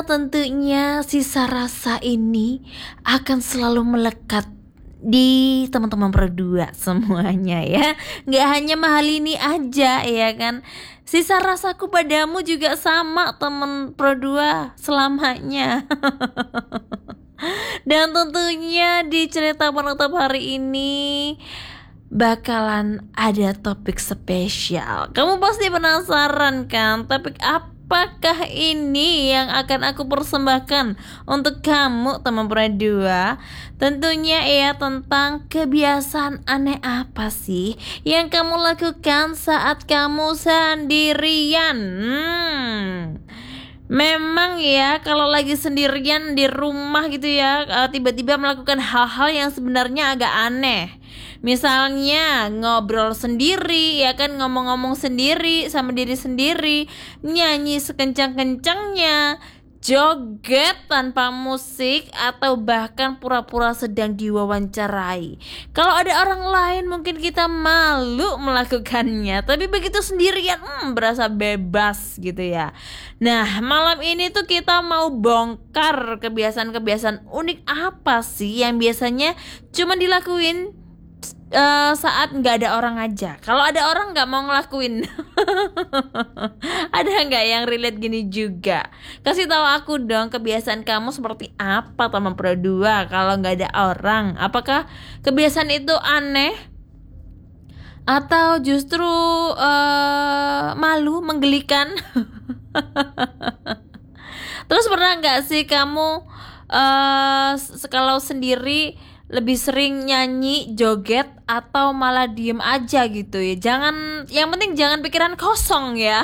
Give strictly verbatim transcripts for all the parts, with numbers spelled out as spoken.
Tentunya sisa rasa ini akan selalu melekat di teman-teman berdua semuanya ya. Nggak hanya mahal ini aja ya kan. Sisa rasaku padamu juga sama teman berdua selamanya. Dan tentunya di cerita penutup hari ini bakalan ada topik spesial. Kamu pasti penasaran kan, topik apakah ini yang akan aku persembahkan untuk kamu teman berdua? Tentunya ya tentang kebiasaan aneh apa sih yang kamu lakukan saat kamu sendirian. Hmm. Memang ya kalau lagi sendirian di rumah gitu ya, tiba-tiba melakukan hal-hal yang sebenarnya agak aneh. Misalnya ngobrol sendiri ya kan, ngomong-ngomong sendiri sama diri sendiri, nyanyi sekencang-kencangnya, joget tanpa musik, atau bahkan pura-pura sedang diwawancarai. Kalau ada orang lain mungkin kita malu melakukannya, tapi begitu sendirian hmm, berasa bebas gitu ya. Nah malam ini tuh kita mau bongkar kebiasaan-kebiasaan unik apa sih yang biasanya cuma dilakuin Uh, saat nggak ada orang aja. Kalau ada orang nggak mau ngelakuin. Ada nggak yang relate gini juga? Kasih tahu aku dong kebiasaan kamu seperti apa teman berdua kalau nggak ada orang. Apakah kebiasaan itu aneh atau justru uh, malu, menggelikan? Terus pernah nggak sih kamu uh, kalau sendiri lebih sering nyanyi, joget, atau malah diem aja gitu ya? Jangan, yang penting jangan pikiran kosong ya.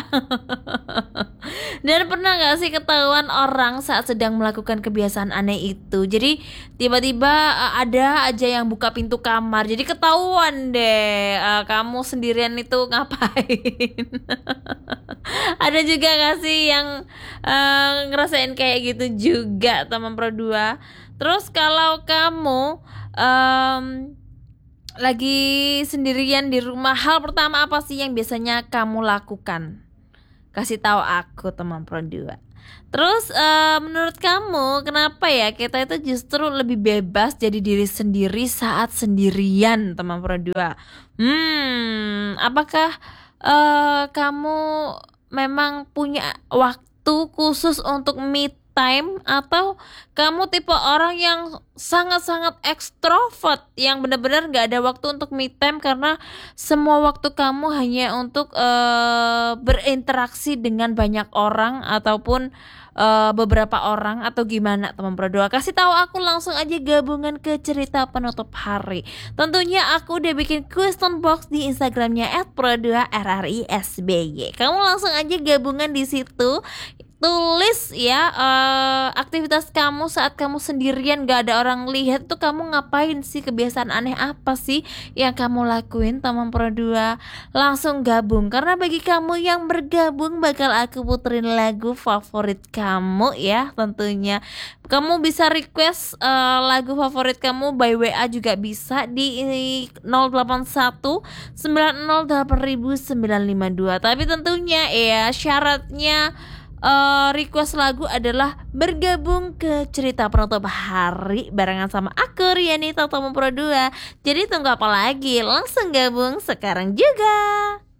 Dan pernah gak sih ketahuan orang saat sedang melakukan kebiasaan aneh itu? Jadi tiba-tiba ada aja yang buka pintu kamar, jadi ketahuan deh uh, kamu sendirian itu ngapain. Ada juga gak sih yang uh, ngerasain kayak gitu juga teman berdua? Terus kalau kamu um, lagi sendirian di rumah, hal pertama apa sih yang biasanya kamu lakukan? Kasih tahu aku teman berdua. Terus uh, menurut kamu kenapa ya kita itu justru lebih bebas jadi diri sendiri saat sendirian teman berdua? Hmm, apakah uh, kamu memang punya waktu khusus untuk me time, atau kamu tipe orang yang sangat-sangat ekstrovert yang benar-benar gak ada waktu untuk me time karena semua waktu kamu hanya untuk uh, berinteraksi dengan banyak orang ataupun uh, beberapa orang, atau gimana teman berdua? Kasih tahu aku langsung aja gabungan ke cerita penutup hari. Tentunya aku udah bikin question box di Instagramnya et pro dua r r i s b y. Kamu langsung aja gabungan di situ. Tulis ya uh, aktivitas kamu saat kamu sendirian gak ada orang lihat tuh kamu ngapain sih, kebiasaan aneh apa sih yang kamu lakuin teman berdua. Langsung gabung, karena bagi kamu yang bergabung bakal aku puterin lagu favorit kamu ya. Tentunya kamu bisa request uh, lagu favorit kamu by W A juga bisa di nol delapan satu sembilan nol delapan sembilan lima dua. Tapi tentunya ya syaratnya Uh, request lagu adalah bergabung ke cerita penutup hari barengan sama aku Riani Tatomo Pro dua. Jadi tunggu apa lagi? Langsung gabung sekarang juga.